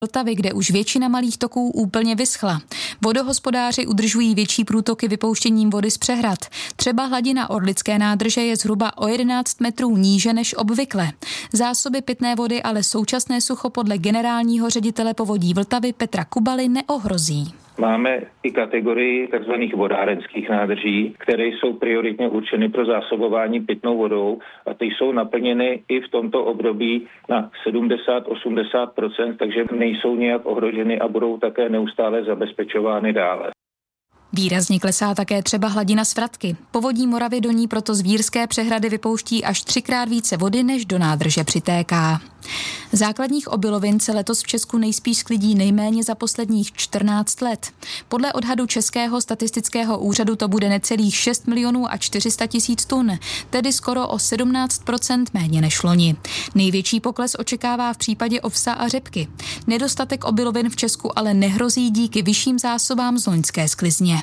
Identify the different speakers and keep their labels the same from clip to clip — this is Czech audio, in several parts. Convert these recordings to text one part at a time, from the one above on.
Speaker 1: Vltavy, kde už většina malých toků úplně vyschla. Vodohospodáři udržují větší průtoky vypouštěním vody z přehrad. Třeba hladina Orlické nádrže je zhruba o 11 metrů níže než obvykle. Zásoby pitné vody ale současné sucho podle generálního ředitele Povodí Vltavy Petra Kubaly neohrozí.
Speaker 2: Máme i kategorii tzv. Vodárenských nádrží, které jsou prioritně určeny pro zásobování pitnou vodou a ty jsou naplněny i v tomto období na 70-80%, takže nejsou nějak ohroženy a budou také neustále zabezpečovány dále.
Speaker 1: Výrazně klesá také třeba hladina Svratky. Povodí Moravy do ní proto z Vírské přehrady vypouští až 3krát více vody, než do nádrže přitéká. Základních obilovin se letos v Česku nejspíš sklidí nejméně za posledních 14 let. Podle odhadu Českého statistického úřadu to bude necelých 6 milionů a 400 tisíc tun, tedy skoro o 17% méně než loni. Největší pokles očekává v případě ovsa a řepky. Nedostatek obilovin v Česku ale nehrozí díky vyšším zásobám z loňské sklizně.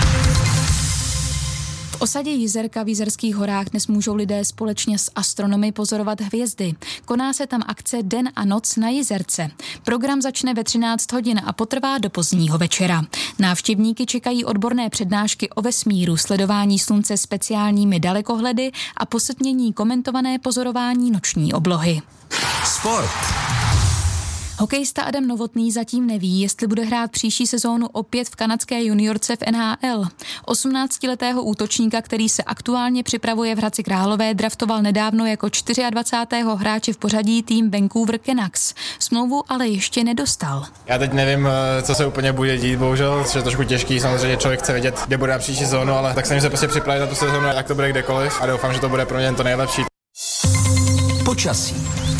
Speaker 1: V osadě Jizerka v Jizerských horách dnes můžou lidé společně s astronomy pozorovat hvězdy. Koná se tam akce Den a noc na Jizerce. Program začne ve 13 hodin a potrvá do pozdního večera. Návštěvníky čekají odborné přednášky o vesmíru, sledování slunce speciálními dalekohledy a posetmění komentované pozorování noční oblohy.
Speaker 3: Sport.
Speaker 1: Hokejista Adam Novotný zatím neví, jestli bude hrát příští sezónu opět v kanadské juniorce v NHL. 18letého útočníka, který se aktuálně připravuje v Hradci Králové, draftoval nedávno jako 24. hráče v pořadí tým Vancouver Canucks. Smlouvu ale ještě nedostal.
Speaker 4: Já teď nevím, co se úplně bude dít, bohužel, což je trošku těžký, samozřejmě člověk chce vědět, kde bude příští sezónu, ale tak jsem se prostě připravit na tu sezónu, jak to bude kdekoliv a doufám, že to bude pro mě to nejlepší.
Speaker 3: Počasí.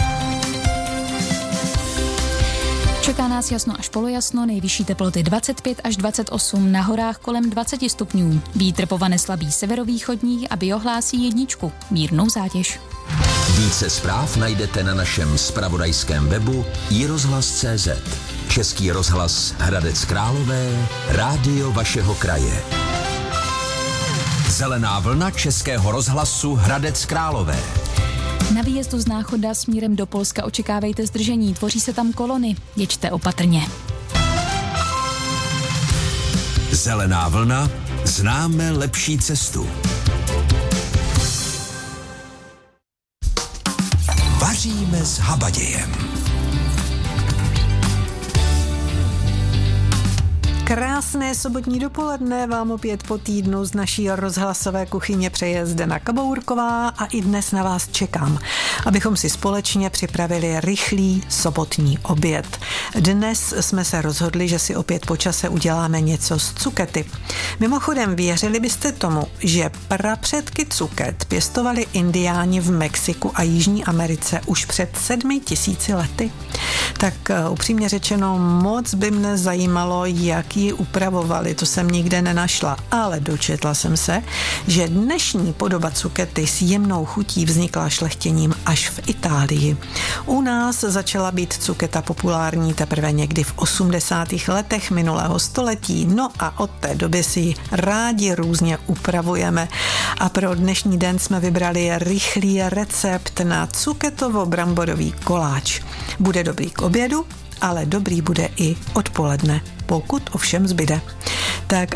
Speaker 1: Čeká nás jasno až polojasno, nejvyšší teploty 25 až 28, na horách kolem 20 stupňů. Vítr povane slabý severovýchodní a biohlásí 1, mírnou zátěž.
Speaker 3: Více zpráv najdete na našem zpravodajském webu iRozhlas.cz. Český rozhlas Hradec Králové, rádio vašeho kraje. Zelená vlna Českého rozhlasu Hradec Králové.
Speaker 1: Na výjezdu z Náchoda směrem do Polska očekávejte zdržení, tvoří se tam kolony, jeďte opatrně.
Speaker 3: Zelená vlna, známe lepší cestu. Vaříme s habadějem.
Speaker 5: Krásné sobotní dopoledne vám opět po týdnu z naší rozhlasové kuchyně přeje Zdena Kabourková a i dnes na vás čekám, abychom si společně připravili rychlý sobotní oběd. Dnes jsme se rozhodli, že si opět po čase uděláme něco z cukety. Mimochodem, věřili byste tomu, že prapředky cuket pěstovali indiáni v Mexiku a Jižní Americe už před 7000 lety? Tak upřímně řečeno, moc by mne zajímalo, jak ji upravovali, to jsem nikde nenašla, ale dočetla jsem se, že dnešní podoba cukety s jemnou chutí vznikla šlechtěním až v Itálii. U nás začala být cuketa populární teprve někdy v 80. letech minulého století, no a od té doby si ji rádi různě upravujeme. A pro dnešní den jsme vybrali rychlý recept na cuketovo-bramborový koláč. Bude dobrý k obědu, ale dobrý bude i odpoledne, pokud ovšem zbyde. Tak